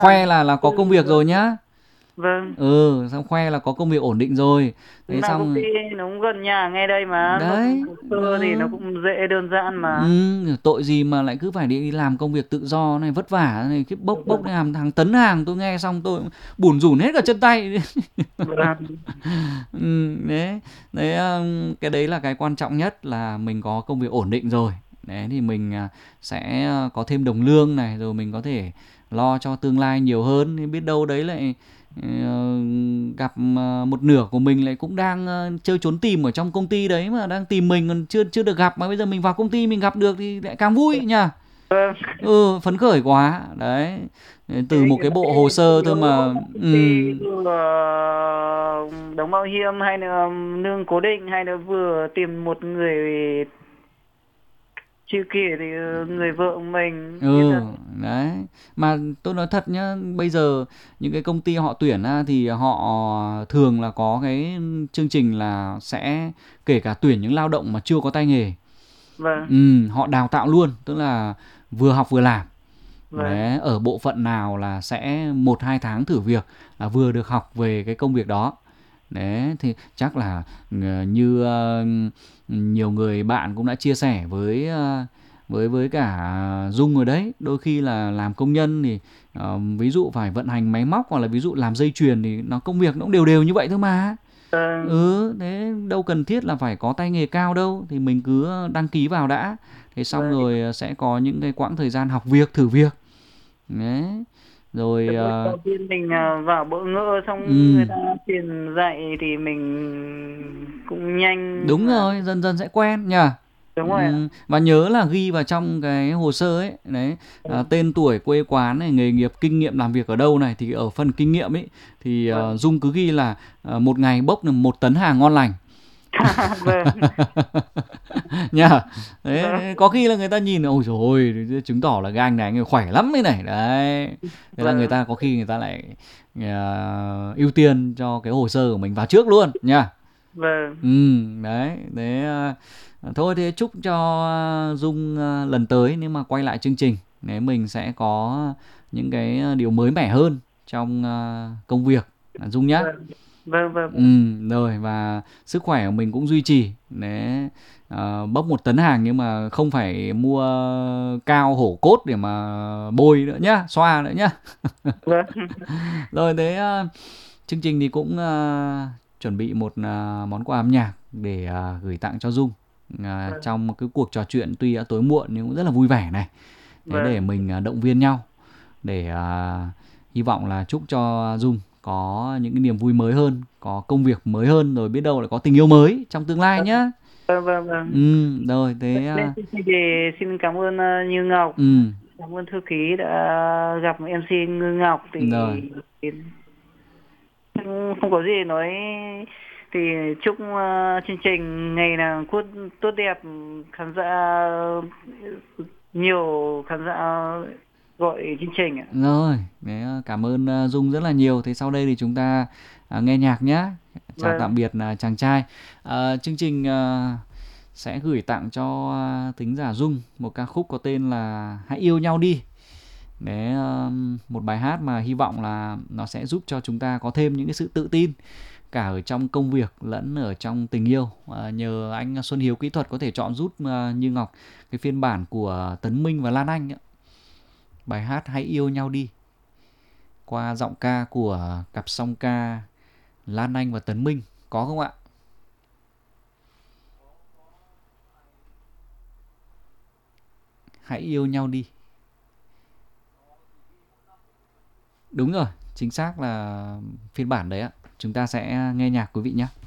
khoe là có công việc rồi nhá. Vâng. Xong khoe là có công việc ổn định rồi. Thế Mà công ty xong nó cũng gần nhà ngay đây mà, nộp đấy. hồ sơ thì nó cũng dễ đơn giản mà. Tội gì mà lại cứ phải đi làm công việc tự do này, vất vả này, cái bốc Vâng. hàng hàng tấn hàng, tôi nghe xong tôi bủn rủn hết cả chân tay. Vâng. Đấy, đấy, cái đấy là cái quan trọng nhất, là mình có công việc ổn định rồi. Đấy thì mình sẽ có thêm đồng lương này, rồi mình có thể lo cho tương lai nhiều hơn. Thì biết đâu đấy lại gặp một nửa của mình lại cũng đang chơi trốn tìm ở trong công ty đấy, mà đang tìm mình còn chưa được gặp, mà bây giờ mình vào công ty mình gặp được thì lại càng vui nhỉ. Vâng. Phấn khởi quá đấy. Thì Từ một cái cái bộ hồ này sơ chủ thôi yếu mà. thì vừa đóng bảo hiểm hay là lương cố định, hay là vừa tìm một người chưa kể thì người vợ mình biết là. Đấy, mà tôi nói thật nhá, bây giờ những cái công ty họ tuyển thì họ thường là có cái chương trình là sẽ kể cả tuyển những lao động mà chưa có tay nghề. Vâng. Họ đào tạo luôn, tức là vừa học vừa làm. Vâng. Đấy, ở bộ phận nào là sẽ 1-2 tháng thử việc là vừa được học về cái công việc đó. Đấy, thì chắc là như nhiều người bạn cũng đã chia sẻ với cả Dung rồi đấy. Đôi khi là làm công nhân thì ví dụ phải vận hành máy móc, hoặc là ví dụ làm dây chuyền, thì nó công việc nó cũng đều đều như vậy thôi mà. Vâng. Thế đâu cần thiết là phải có tay nghề cao đâu, thì mình cứ đăng ký vào đã. Thế xong Vâng. rồi sẽ có những cái quãng thời gian học việc, thử việc. Đấy. Rồi Lúc đầu tiên mình vào bỡ ngỡ, xong người ừm, ta truyền dạy thì mình cũng nhanh đúng mà. rồi, dần dần sẽ quen nhỉ. Đúng rồi ạ. Và nhớ là ghi vào trong cái hồ sơ ấy, đấy, tên tuổi, quê quán này, nghề nghiệp, kinh nghiệm làm việc ở đâu này, thì ở phần kinh nghiệm ấy thì Vâng. Dung cứ ghi là một ngày bốc được 1 tấn hàng ngon lành. Vâng. Nha. Vâng. Đấy, có khi là người ta nhìn ôi trời ơi, chứng tỏ là cái anh này anh ấy khỏe lắm đấy này. Đấy. Thế là người Vâng. ta có khi người ta lại ưu tiên cho cái hồ sơ của mình vào trước luôn nha. Vâng. Đấy, đấy. Thôi thì chúc cho Dung lần tới nếu mà quay lại chương trình, nếu mình sẽ có những cái điều mới mẻ hơn trong công việc, Dung nhá. Vâng. Vâng. Vâng. Vâng. Rồi, và sức khỏe của mình cũng duy trì. Đấy, bốc 1 tấn hàng nhưng mà không phải mua cao hổ cốt để mà bôi nữa nhá, xoa nữa nhá. Vâng. Rồi thế chương trình thì cũng chuẩn bị một món quà âm nhạc để gửi tặng cho Dung Vâng. trong một cái cuộc trò chuyện tuy đã tối muộn nhưng cũng rất là vui vẻ này. Thế để Vâng. mình động viên nhau, để hy vọng là chúc cho Dung có những cái niềm vui mới hơn, có công việc mới hơn, rồi biết đâu lại có tình yêu mới trong tương lai nhá. Vâng. Vâng. Vâng. Rồi thế Bên chương trình thì xin cảm ơn Như Ngọc, cảm ơn thư ký đã gặp MC Như Ngọc, rồi. thì không có gì nói, thì chúc chương trình ngày nào tốt tốt đẹp, khán giả nhiều, khán giả gọi chương trình ạ. Rồi, thế cảm ơn Dung rất là nhiều. Thế sau đây thì chúng ta nghe nhạc nhá. Chào tạm Vâng. biệt chàng trai. Chương trình sẽ gửi tặng cho thính giả Dung một ca khúc có tên là Hãy yêu nhau đi. Đấy, một bài hát mà hy vọng là nó sẽ giúp cho chúng ta có thêm những cái sự tự tin, cả ở trong công việc lẫn ở trong tình yêu. Nhờ anh Xuân Hiếu kỹ thuật có thể chọn giúp Như Ngọc cái phiên bản của Tấn Minh và Lan Anh ấy. Bài hát Hãy yêu nhau đi, qua giọng ca của cặp song ca Lan Anh và Tấn Minh, có không ạ? Hãy yêu nhau đi. Đúng rồi, chính xác là phiên bản đấy ạ. Chúng ta sẽ nghe nhạc quý vị nhé.